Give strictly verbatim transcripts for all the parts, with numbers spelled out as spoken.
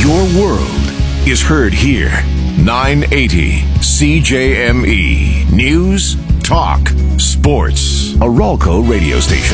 Your world is heard here. nine eighty C J M E. News, talk, sports. A Ralco radio station.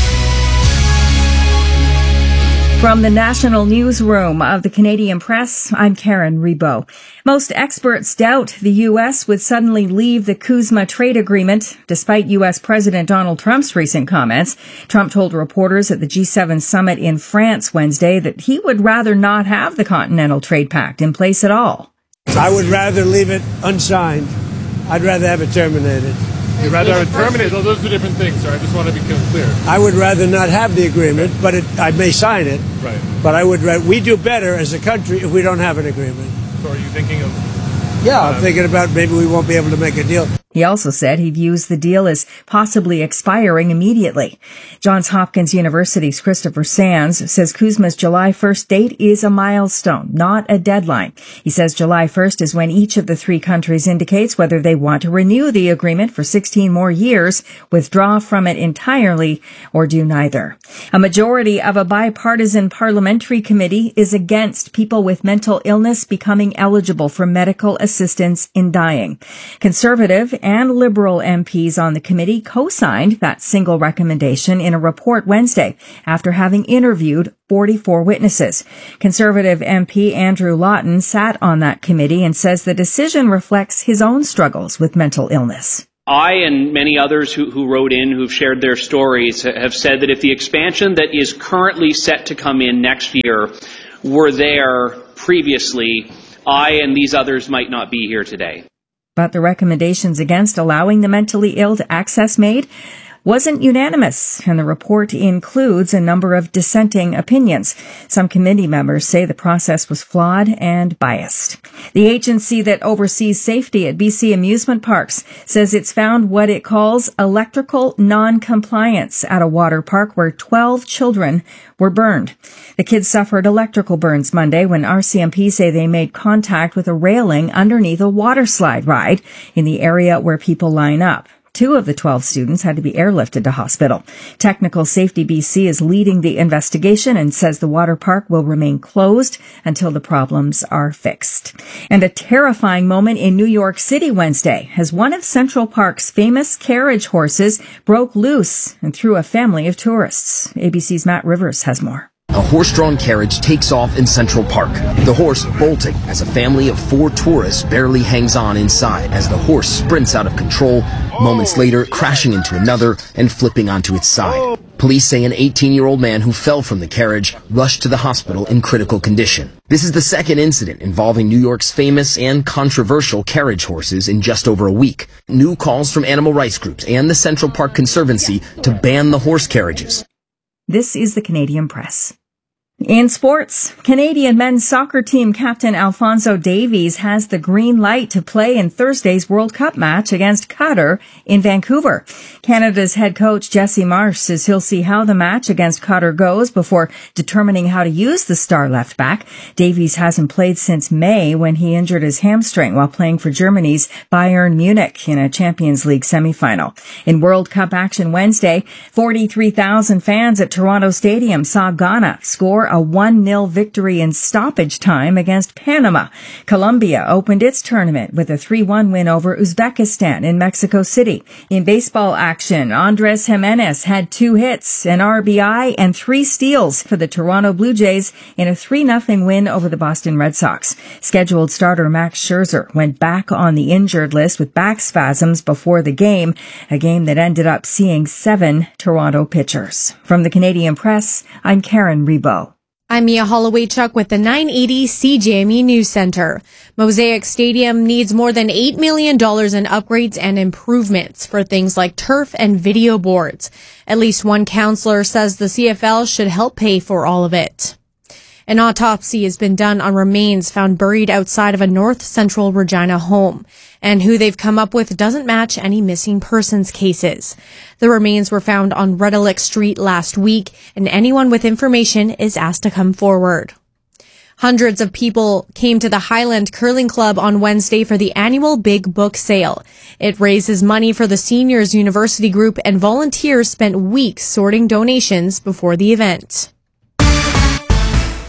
From the National Newsroom of the Canadian Press, I'm Karen Rebo. Most experts doubt the U S would suddenly leave the CUSMA trade agreement, despite U S President Donald Trump's recent comments. Trump told reporters at the G seven summit in France Wednesday that he would rather not have the Continental Trade Pact in place at all. I would rather leave it unsigned. I'd rather have it terminated. You'd rather have it terminated? Those are different things, sir. I just want to be clear. I would rather not have the agreement, but it, I may sign it. Right. But I would. We do better as a country if we don't have an agreement. So are you thinking of... Yeah, uh, I'm thinking about maybe we won't be able to make a deal. He also said he views the deal as possibly expiring immediately. Johns Hopkins University's Christopher Sands says CUSMA's July first date is a milestone, not a deadline. He says July first is when each of the three countries indicates whether they want to renew the agreement for sixteen more years, withdraw from it entirely, or do neither. A majority of a bipartisan parliamentary committee is against people with mental illness becoming eligible for medical assistance in dying. Conservative and Liberal M Ps on the committee co-signed that single recommendation in a report Wednesday after having interviewed forty-four witnesses. Conservative M P Andrew Lawton sat on that committee and says the decision reflects his own struggles with mental illness. I and many others who, who wrote in, who've shared their stories, have said that if the expansion that is currently set to come in next year were there previously, I and these others might not be here today. But the recommendations against allowing the mentally ill to access MAID wasn't unanimous, and the report includes a number of dissenting opinions. Some committee members say the process was flawed and biased. The agency that oversees safety at B C amusement parks says it's found what it calls electrical non-compliance at a water park where twelve children were burned. The kids suffered electrical burns Monday when R C M P say they made contact with a railing underneath a water slide ride in the area where people line up. Two of the twelve students had to be airlifted to hospital. Technical Safety B C is leading the investigation and says the water park will remain closed until the problems are fixed. And a terrifying moment in New York City Wednesday as one of Central Park's famous carriage horses broke loose and threw a family of tourists. A B C's Matt Rivers has more. A horse-drawn carriage takes off in Central Park, the horse bolting as a family of four tourists barely hangs on inside as the horse sprints out of control, moments later crashing into another and flipping onto its side. Police say an eighteen-year-old man who fell from the carriage rushed to the hospital in critical condition. This is the second incident involving New York's famous and controversial carriage horses in just over a week. New calls from animal rights groups and the Central Park Conservancy to ban the horse carriages. This is the Canadian Press. In sports, Canadian men's soccer team captain Alphonso Davies has the green light to play in Thursday's World Cup match against Qatar in Vancouver. Canada's head coach Jesse Marsh says he'll see how the match against Qatar goes before determining how to use the star left back. Davies hasn't played since May when he injured his hamstring while playing for Germany's Bayern Munich in a Champions League semifinal. In World Cup action Wednesday, forty-three thousand fans at Toronto Stadium saw Ghana score a one nil victory in stoppage time against Panama. Colombia opened its tournament with a three one win over Uzbekistan in Mexico City. In baseball action, Andres Jimenez had two hits, an R B I, and three steals for the Toronto Blue Jays in a three nothing win over the Boston Red Sox. Scheduled starter Max Scherzer went back on the injured list with back spasms before the game, a game that ended up seeing seven Toronto pitchers. From the Canadian Press, I'm Karen Rebo. I'm Mia Holloway-Chuck with the nine eighty C J M E News Center. Mosaic Stadium needs more than eight million dollars in upgrades and improvements for things like turf and video boards. At least one councillor says the C F L should help pay for all of it. An autopsy has been done on remains found buried outside of a north central Regina home, and who they've come up with doesn't match any missing persons cases. The remains were found on Redelick Street last week, and anyone with information is asked to come forward. Hundreds of people came to the Highland Curling Club on Wednesday for the annual Big Book Sale. It raises money for the Seniors University Group, and volunteers spent weeks sorting donations before the event.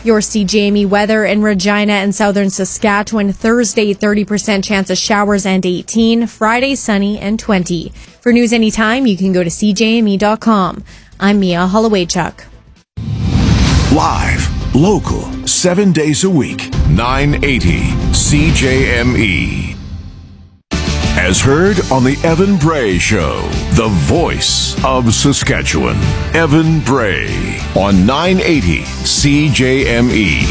Your C J M E weather in Regina and southern Saskatchewan. Thursday, thirty percent chance of showers and eighteen. Friday, sunny and twenty. For news anytime, you can go to c j m e dot com. I'm Mia Hollowaychuk. Live, local, seven days a week, nine eighty C J M E. As heard on the Evan Bray Show, the voice of Saskatchewan. Evan Bray on nine eighty C J M E.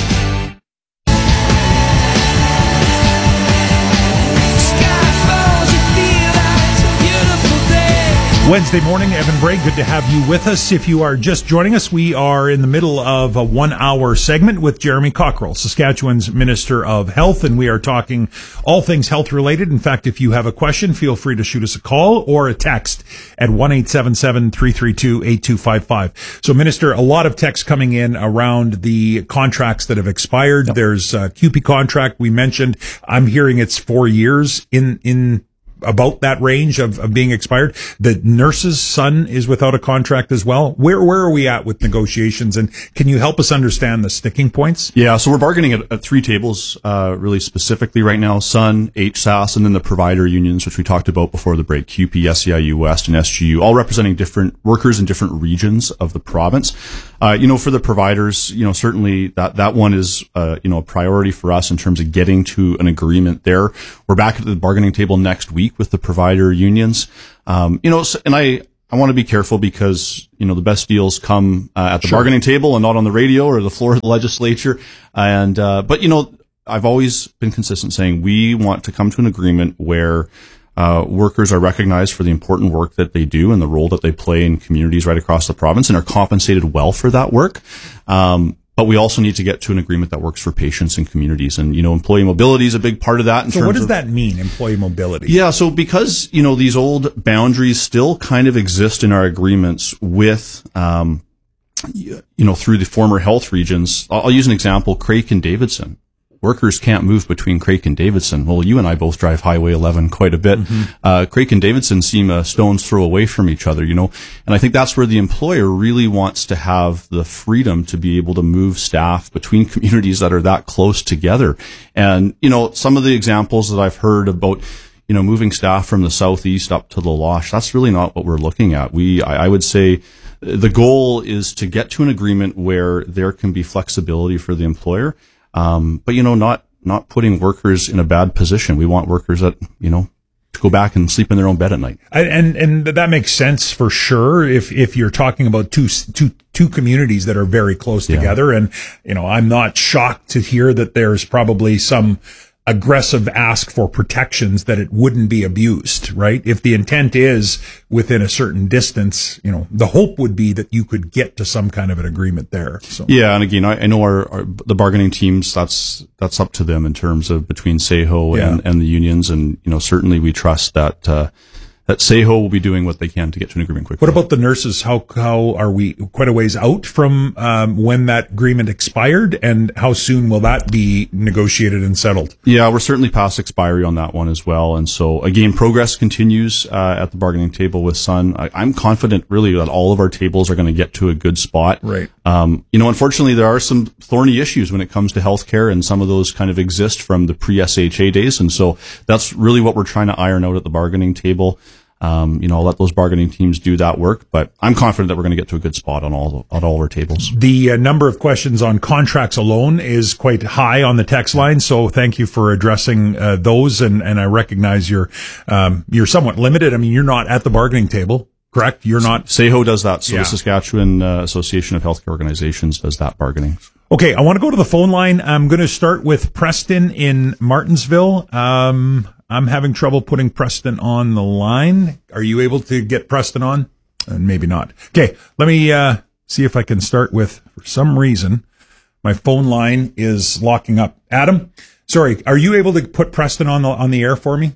Wednesday morning, Evan Bray, good to have you with us. If you are just joining us, we are in the middle of a one-hour segment with Jeremy Cockrell, Saskatchewan's Minister of Health, and we are talking all things health-related. In fact, if you have a question, feel free to shoot us a call or a text at one eight seven seven, three three two, eight two five five. So, Minister, a lot of texts coming in around the contracts that have expired. Yep. There's a Q P contract we mentioned. I'm hearing it's four years in in about that range of, of being expired. The nurse's son is without a contract as well. Where where are we at with negotiations, and can you help us understand the sticking points? Yeah, so we're bargaining at, at three tables, uh, really specifically right now: Sun, H S A S, and then the provider unions, which we talked about before the break: Q P, S E I U West, and S G U, all representing different workers in different regions of the province. Uh, you know, for the providers, you know, certainly that, that one is, uh, you know, a priority for us in terms of getting to an agreement there. We're back at the bargaining table next week with the provider unions. Um, you know, and I, I want to be careful because, you know, the best deals come uh, at the sure. bargaining table and not on the radio or the floor of the legislature. And, uh, but, you know, I've always been consistent saying we want to come to an agreement where Uh, workers are recognized for the important work that they do and the role that they play in communities right across the province and are compensated well for that work. Um, but we also need to get to an agreement that works for patients and communities. And, you know, employee mobility is a big part of that. In so terms what does of, that mean, employee mobility? Yeah, so because, you know, these old boundaries still kind of exist in our agreements with, um, you know, through the former health regions. I'll, I'll use an example, Craik and Davidson. Workers can't move between Craik and Davidson. Well, you and I both drive Highway eleven quite a bit. Mm-hmm. Uh, Craik and Davidson seem a stone's throw away from each other, you know, and I think that's where the employer really wants to have the freedom to be able to move staff between communities that are that close together. And, you know, some of the examples that I've heard about, you know, moving staff from the southeast up to the Losh, that's really not what we're looking at. We, I, I would say the goal is to get to an agreement where there can be flexibility for the employer. Um, but, you know, not, not putting workers in a bad position. We want workers that, you know, to go back and sleep in their own bed at night. And, and that makes sense for sure. If, if you're talking about two, two, two communities that are very close yeah. together. And, you know, I'm not shocked to hear that there's probably some aggressive ask for protections that it wouldn't be abused, right? If the intent is within a certain distance, you know, the hope would be that you could get to some kind of an agreement there. So. Yeah. And again, I, I know our, our, the bargaining teams, that's, that's up to them in terms of between SAHO yeah. and, and the unions. And, you know, certainly we trust that, uh, that SAHO will be doing what they can to get to an agreement quickly. What about the nurses? How how are we quite a ways out from um, when that agreement expired, and how soon will that be negotiated and settled? Yeah, we're certainly past expiry on that one as well. And so, again, progress continues uh, at the bargaining table with Sun. I, I'm confident, really, that all of our tables are going to get to a good spot. Right. Um, you know, unfortunately, there are some thorny issues when it comes to healthcare, and some of those kind of exist from the pre-S H A days. And so that's really what we're trying to iron out at the bargaining table. Um, you know, I'll let those bargaining teams do that work, but I'm confident that we're going to get to a good spot on all on all our tables. The uh, number of questions on contracts alone is quite high on the text line, so thank you for addressing uh, those. And, and I recognize you're um, you're somewhat limited. I mean, you're not at the bargaining table, correct? You're not. SAHO does that, so yeah. the Saskatchewan uh, Association of Healthcare Organizations does that bargaining. Okay, I want to go to the phone line. I'm going to start with Preston in Martinsville. Um, I'm having trouble putting Preston on the line. Are you able to get Preston on? Uh, maybe not. Okay, let me uh, see if I can start with, for some reason, my phone line is locking up. Adam, sorry, are you able to put Preston on the on the air for me?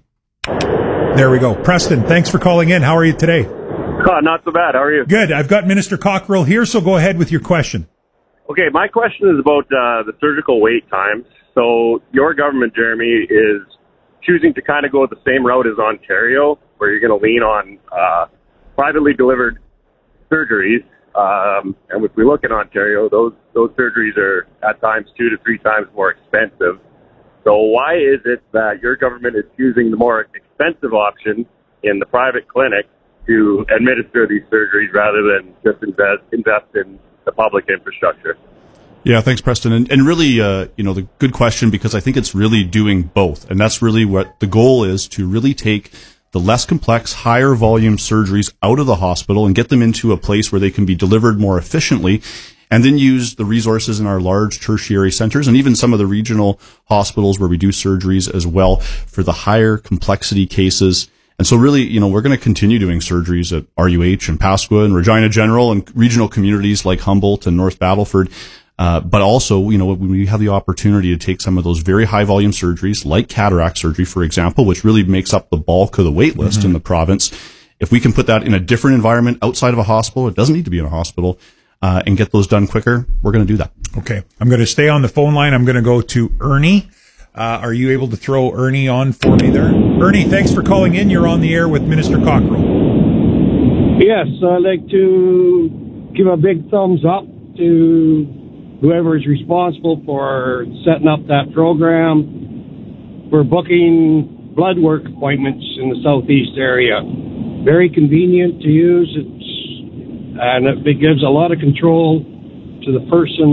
There we go. Preston, thanks for calling in. How are you today? Uh, not so bad. How are you? Good. I've got Minister Cockrell here, so go ahead with your question. Okay, my question is about uh, the surgical wait times. So your government, Jeremy, is choosing to kind of go the same route as Ontario, where you're going to lean on uh, privately delivered surgeries. Um, and if we look in Ontario, those those surgeries are at times two to three times more expensive. So why is it that your government is choosing the more expensive option in the private clinic to administer these surgeries rather than just invest invest in the public infrastructure? Yeah, thanks, Preston. And, and really, uh, you know, the good question, because I think it's really doing both. And that's really what the goal is, to really take the less complex, higher volume surgeries out of the hospital and get them into a place where they can be delivered more efficiently, and then use the resources in our large tertiary centers and even some of the regional hospitals where we do surgeries as well for the higher complexity cases. And so really, you know, we're going to continue doing surgeries at R U H and Pasqua and Regina General and regional communities like Humboldt and North Battleford. Uh, but also, you know, we have the opportunity to take some of those very high volume surgeries, like cataract surgery, for example, which really makes up the bulk of the wait list mm-hmm. in the province. If we can put that in a different environment outside of a hospital, it doesn't need to be in a hospital, uh, and get those done quicker, we're going to do that. Okay. I'm going to stay on the phone line. I'm going to go to Ernie. Uh, are you able to throw Ernie on for me there? Ernie, thanks for calling in. You're on the air with Minister Cockrell. Yes, I'd like to give a big thumbs up to whoever is responsible for setting up that program for booking blood work appointments in the southeast area. Very convenient to use. It's, and it gives a lot of control to the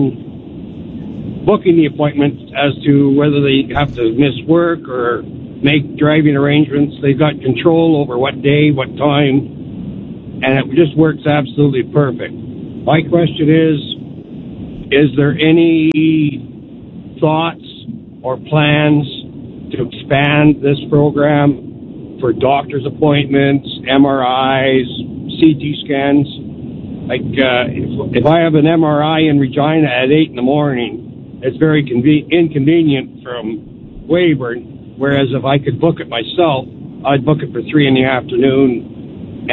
person booking the appointment as to whether they have to miss work or make driving arrangements. They've got control over what day, what time, and it just works absolutely perfect. My question is, is there any thoughts or plans to expand this program for doctor's appointments, M R Is, C T scans? Like, uh, if, if I have an M R I in Regina at eight in the morning, it's very conven- inconvenient from Weyburn, whereas if I could book it myself, I'd book it for three in the afternoon,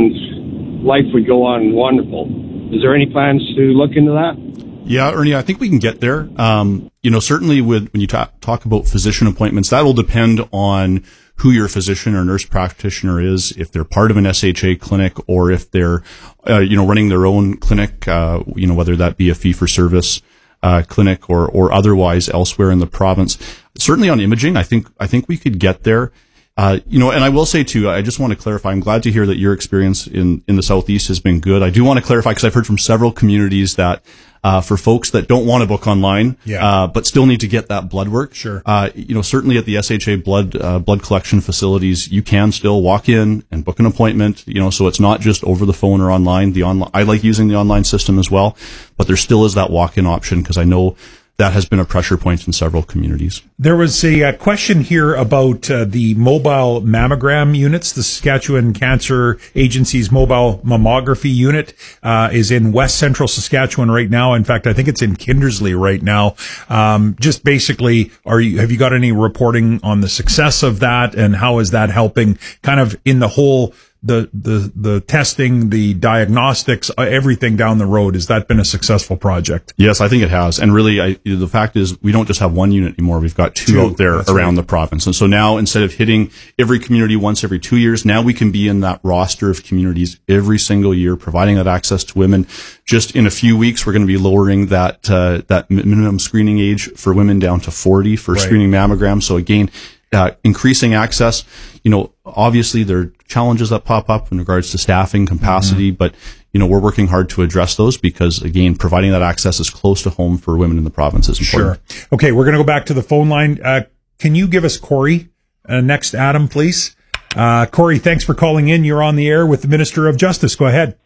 and life would go on wonderful. Is there any plans to look into that? Yeah, Ernie, I think we can get there. Um, you know, certainly with, when you ta- talk about physician appointments, that'll depend on who your physician or nurse practitioner is, if they're part of an S H A clinic or if they're, uh, you know, running their own clinic, uh, you know, whether that be a fee-for-service uh, clinic or, or otherwise elsewhere in the province. Certainly on imaging, I think, I think we could get there. Uh, you know, and I will say too, I just want to clarify, I'm glad to hear that your experience in, in the Southeast has been good. I do want to clarify, because I've heard from several communities that, uh, for folks that don't want to book online, yeah. uh, but still need to get that blood work. Sure. Uh, you know, certainly at the S H A blood, uh, blood collection facilities, you can still walk in and book an appointment, you know, so it's not just over the phone or online. The online, I like using the online system as well, but there still is that walk-in option, because I know that has been a pressure point in several communities. There was a, a question here about uh, the mobile mammogram units. The Saskatchewan Cancer Agency's mobile mammography unit uh, is in West Central Saskatchewan right now. In fact, I think it's in Kindersley right now. Um, just basically, are you have you got any reporting on the success of that, and how is that helping kind of in the whole the the the testing, the diagnostics, uh, everything down the road? Has that been a successful project? Yes, I think it has. And really, I, the fact is, we don't just have one unit anymore. We've got two, two out there around right. the province. And so now, instead of hitting every community once every two years, now we can be in that roster of communities every single year, providing that access to women. Just in a few weeks, we're going to be lowering that uh, that minimum screening age for women down to forty for right. screening mammograms. So again, Uh, increasing access. You know, obviously there are challenges that pop up in regards to staffing capacity, mm-hmm. but, you know, we're working hard to address those, because, again, providing that access is close to home for women in the province is important. Sure. Okay, we're going to go back to the phone line. Uh, can you give us Corey uh, next, Adam, please? Uh, Corey, thanks for calling in. You're on the air with the Minister of Justice. Go ahead.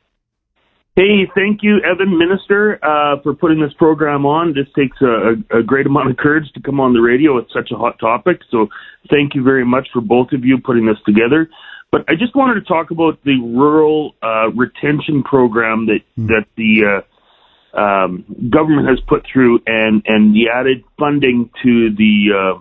Hey, thank you, Evan, Minister, uh, for putting this program on. This takes a, a great amount of courage to come on the radio. It's such a hot topic, so thank you very much for both of you putting this together. But I just wanted to talk about the rural uh, retention program that, mm. that the uh, um, government has put through, and, and the added funding to the uh,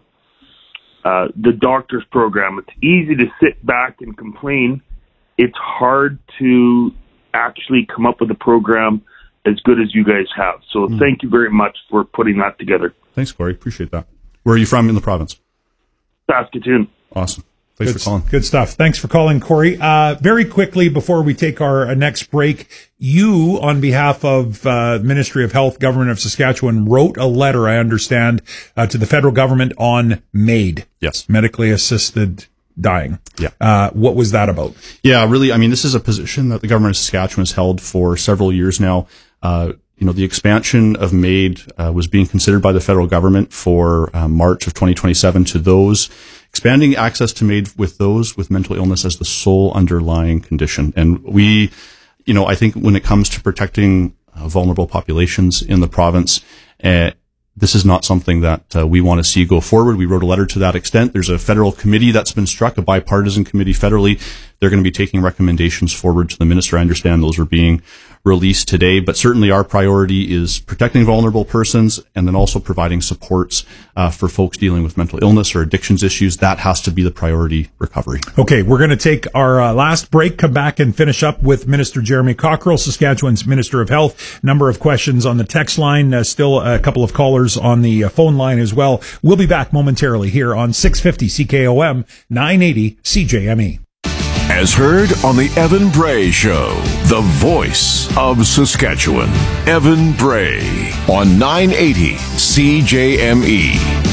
uh, the doctors program. It's easy to sit back and complain. It's hard to actually come up with a program as good as you guys have. So mm. thank you very much for putting that together. Thanks, Corey. Appreciate that. Where are you from in the province? Saskatoon. Awesome. Thanks good, for calling. Good stuff. Thanks for calling, Corey. Uh, very quickly, before we take our uh, next break, you, on behalf of uh, Ministry of Health, Government of Saskatchewan, wrote a letter, I understand, uh, to the federal government on MAID. Yes. Medically assisted dying. Yeah. Uh, what was that about? Yeah, really, I mean, this is a position that the government of Saskatchewan has held for several years now. Uh, you know, the expansion of MAID uh, was being considered by the federal government for uh, March of twenty twenty-seven to those expanding access to MAID with those with mental illness as the sole underlying condition. And we, you know, I think when it comes to protecting uh, vulnerable populations in the province, uh, this is not something that uh, we want to see go forward. We wrote a letter to that extent. There's a federal committee that's been struck, a bipartisan committee federally. They're going to be taking recommendations forward to the minister. I understand those are being released today, but certainly our priority is protecting vulnerable persons and then also providing supports uh, for folks dealing with mental illness or addictions issues. That has to be the priority recovery. Okay, we're going to take our uh, last break, come back and finish up with Minister Jeremy Cockrell, Saskatchewan's Minister of Health. Number of questions on the text line, uh, still a couple of callers on the uh, phone line as well. We'll be back momentarily here on six fifty C K O M, nine eighty C J M E. As heard on the Evan Bray Show, the voice of Saskatchewan. Evan Bray on nine eighty C J M E.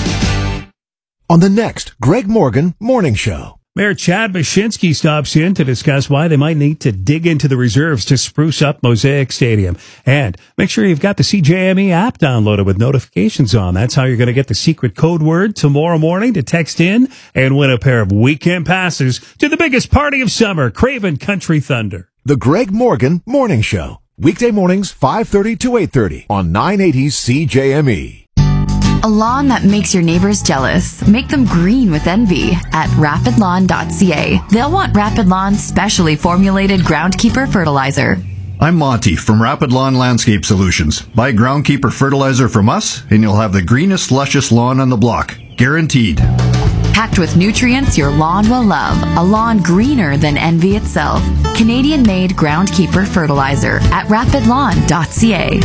On the next Greg Morgan Morning Show. Mayor Chad Baczynski stops in to discuss why they might need to dig into the reserves to spruce up Mosaic Stadium. And make sure you've got the C J M E app downloaded with notifications on. That's how you're going to get the secret code word tomorrow morning to text in and win a pair of weekend passes to the biggest party of summer, Craven Country Thunder. The Greg Morgan Morning Show. Weekday mornings, five thirty to eight thirty on nine eighty C J M E. A lawn that makes your neighbors jealous. Make them green with envy at rapid lawn dot c a. They'll want Rapid Lawn's specially formulated Groundkeeper fertilizer. I'm Monty from Rapid Lawn Landscape Solutions. Buy Groundkeeper fertilizer from us, and you'll have the greenest, luscious lawn on the block. Guaranteed. Packed with nutrients your lawn will love. A lawn greener than envy itself. Canadian-made Groundkeeper fertilizer at rapid lawn dot c a.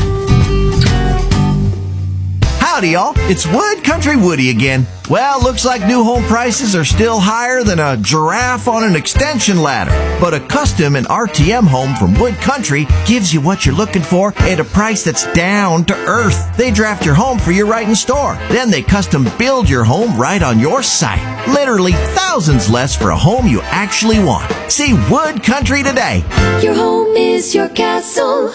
Howdy, y'all. It's Wood Country Woody again. Well, looks like new home prices are still higher than a giraffe on an extension ladder. But a custom and R T M home from Wood Country gives you what you're looking for at a price that's down to earth. They draft your home for you right in store. Then they custom build your home right on your site. Literally thousands less for a home you actually want. See Wood Country today. Your home is your castle.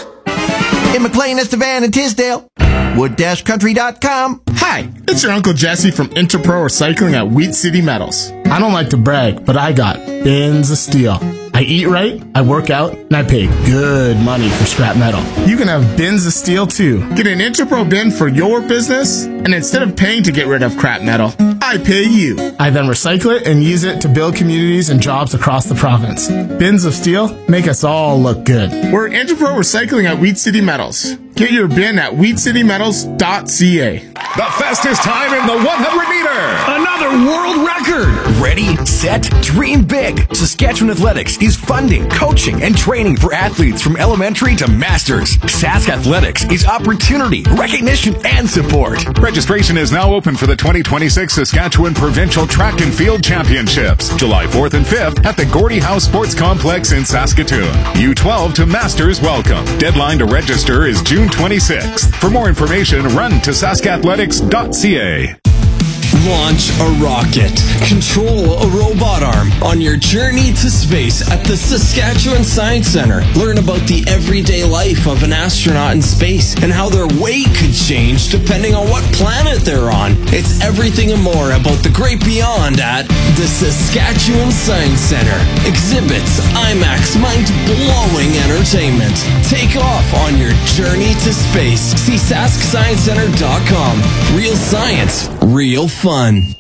In McLean, Estevan, and Tisdale. wood dash country dot com. Hi, it's your Uncle Jesse from Interpro Recycling at Wheat City Metals. I don't like to brag, but I got bins of steel. I eat right, I work out, and I pay good money for scrap metal. You can have bins of steel too. Get an Interpro bin for your business, and instead of paying to get rid of crap metal, I pay you. I then recycle it and use it to build communities and jobs across the province. Bins of steel make us all look good. We're Interpro Recycling at Wheat City Metals. Get your bin at wheat city metals dot c a. The fastest time in the one hundred meter. Another world record. Ready, set, dream big. Saskatchewan Athletics is funding, coaching, and training for athletes from elementary to masters. Sask Athletics is opportunity, recognition, and support. Registration is now open for the twenty twenty-six Saskatchewan Provincial Track and Field Championships, July fourth and fifth at the Gordie House Sports Complex in Saskatoon. U twelve to Masters welcome. Deadline to register is June twenty-sixth. For more information, run to sask athletics dot c a. Launch a rocket. Control a robot arm on your journey to space at the Saskatchewan Science Centre. Learn about the everyday life of an astronaut in space and how their weight could change depending on what planet they're on. It's everything and more about the great beyond at the Saskatchewan Science Centre. Exhibits, IMAX, mind-blowing entertainment. Take off on your journey to space. See sask science centre dot com. Real science, real fun.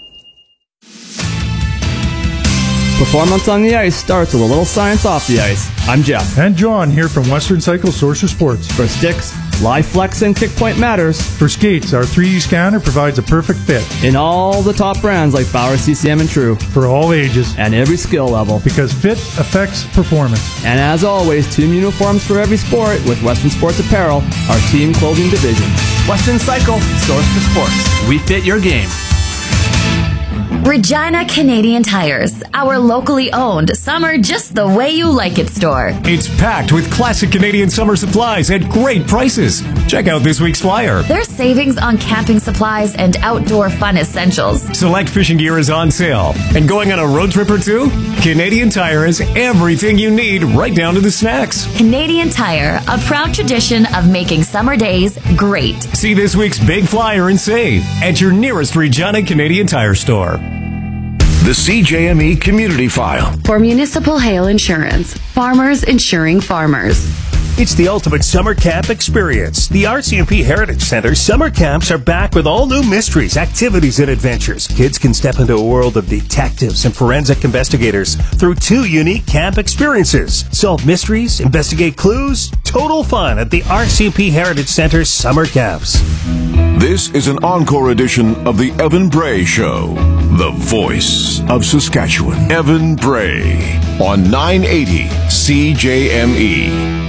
Performance on the ice starts with a little science off the ice. I'm Jeff. And John here from Western Cycle Sorcerer Sports. For sticks, live flex and kick point matters. For skates, our three D scanner provides a perfect fit. In all the top brands like Bauer, C C M, and True. For all ages. And every skill level. Because fit affects performance. And as always, team uniforms for every sport with Western Sports Apparel, our team clothing division. Western Cycle, Source for Sports. We fit your game. Regina Canadian Tires, our locally owned summer just the way you like it store. It's packed with classic Canadian summer supplies at great prices. Check out this week's flyer. There's savings on camping supplies and outdoor fun essentials. Select fishing gear is on sale. And going on a road trip or two? Canadian Tire has everything you need, right down to the snacks. Canadian Tire, a proud tradition of making summer days great. See this week's big flyer and save at your nearest Regina Canadian Tire store. The C J M E Community File. For Municipal Hail Insurance, farmers insuring farmers. It's the ultimate summer camp experience. The R C M P Heritage Center summer camps are back with all new mysteries, activities, and adventures. Kids can step into a world of detectives and forensic investigators through two unique camp experiences. Solve mysteries, investigate clues, total fun at the R C M P Heritage Center summer camps. This is an encore edition of the Evan Bray Show, the voice of Saskatchewan. Evan Bray on nine eighty C J M E.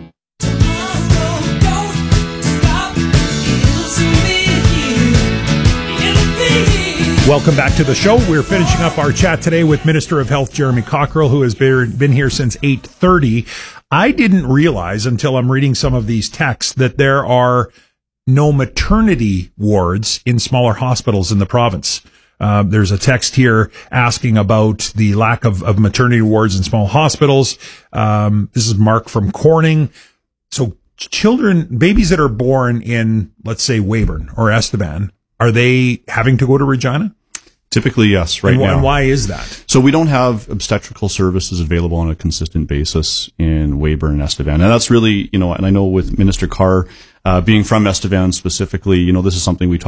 Welcome back to the show. We're finishing up our chat today with Minister of Health Jeremy Cockrell, who has been here since eight thirty. I didn't realize until I'm reading some of these texts that there are no maternity wards in smaller hospitals in the province. Uh, there's a text here asking about the lack of, of maternity wards in small hospitals. Um, this is Mark from Corning. So children, babies that are born in, let's say, Weyburn or Estevan, are they having to go to Regina? Typically, yes, right and, now. And why is that? So we don't have obstetrical services available on a consistent basis in Weyburn and Estevan. And that's really, you know, and I know with Minister Carr uh, being from Estevan specifically, you know, this is something we talk